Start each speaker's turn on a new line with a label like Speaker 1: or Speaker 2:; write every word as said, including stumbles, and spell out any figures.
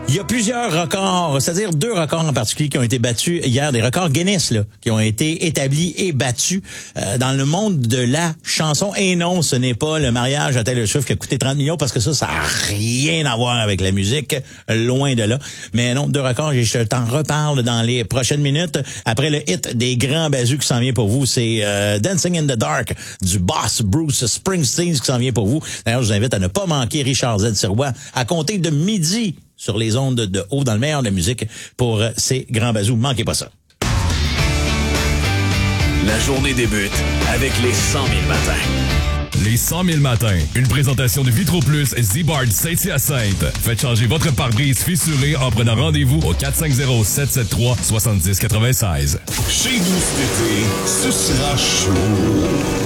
Speaker 1: Il y a plusieurs records, c'est-à-dire deux records en particulier qui ont été battus hier, des records Guinness là, qui ont été établis et battus euh, dans le monde de la chanson. Et non, ce n'est pas le mariage à Taylor Swift qui a coûté trente millions parce que ça, ça n'a rien à voir avec la musique, loin de là. Mais non, deux records, je t'en reparle dans les prochaines minutes. Après le hit des grands basus qui s'en vient pour vous, c'est euh, Dancing in the Dark du boss Bruce Springsteen qui s'en vient pour vous. D'ailleurs, je vous invite à ne pas manquer Richard Z. Sirois à compter de midi sur les ondes de haut dans le meilleur de la musique pour ces grands bazous. Manquez pas ça.
Speaker 2: La journée débute avec les cent mille matins.
Speaker 3: Les cent mille matins, une présentation de Vitro Plus Z-Bard Saint-Hyacinthe. Faites changer votre pare-brise fissuré en prenant rendez-vous au quatre cinq zéro, sept sept trois, six zéro neuf six.
Speaker 4: Chez nous cet été, ce sera chaud.